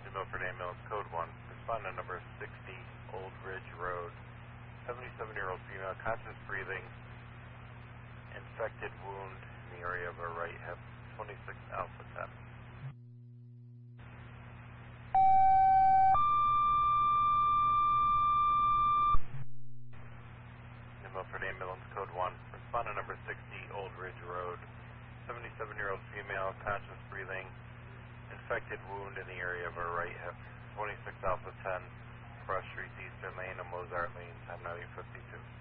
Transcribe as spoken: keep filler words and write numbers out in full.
New Milford Ambulance, Code one. Respondent number sixty, Old Ridge Road. seventy-seven-year-old female, conscious breathing, infected wound in the area of her right hip, twenty-six Alpha ten. New Milford Ambulance, Code one. Respondent number sixty, Old Ridge Road. seventy-seven-year-old female, conscious breathing, infected wound in the area of her right hip, twenty-six Alpha ten, Cross Street, Eastern Lane, and Mozart Lane, ten ninety fifty-two.